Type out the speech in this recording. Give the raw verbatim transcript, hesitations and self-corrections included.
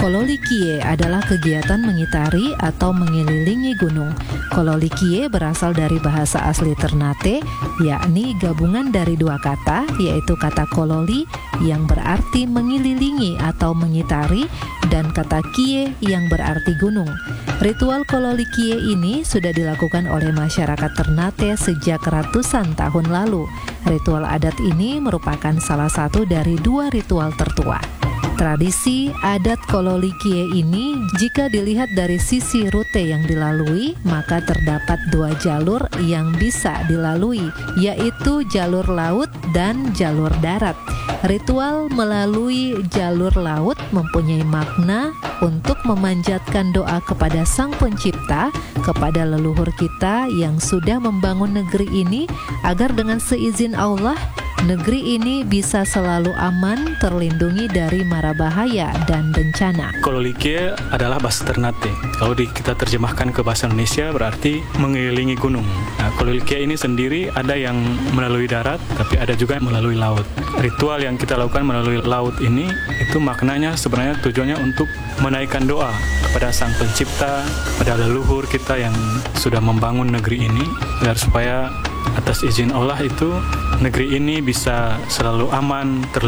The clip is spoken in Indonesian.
Kololikie adalah kegiatan mengitari atau mengelilingi gunung. Kololikie berasal dari bahasa asli Ternate, yakni gabungan dari dua kata, yaitu kata kololi yang berarti mengelilingi atau mengitari dan kata kie yang berarti gunung. Ritual kololikie ini sudah dilakukan oleh masyarakat Ternate sejak ratusan tahun lalu. Ritual adat ini merupakan salah satu dari dua ritual tertua. Tradisi adat kololikie ini jika dilihat dari sisi rute yang dilalui, maka terdapat dua jalur yang bisa dilalui, yaitu jalur laut dan jalur darat. Ritual melalui jalur laut mempunyai makna untuk memanjatkan doa kepada Sang Pencipta, kepada leluhur kita yang sudah membangun negeri ini, agar dengan seizin Allah, negeri ini bisa selalu aman, terlindungi dari mara bahaya dan bencana. Kololikie adalah bahasa Ternate. Kalau di, kita terjemahkan ke bahasa Indonesia berarti mengelilingi gunung. Nah, kololikie ini sendiri ada yang melalui darat, tapi ada juga yang melalui laut. Ritual yang kita lakukan melalui laut ini, itu maknanya sebenarnya tujuannya untuk menaikkan doa kepada Sang Pencipta, kepada leluhur kita yang sudah membangun negeri ini, agar supaya atas izin Allah itu negeri ini bisa selalu aman, terlindungi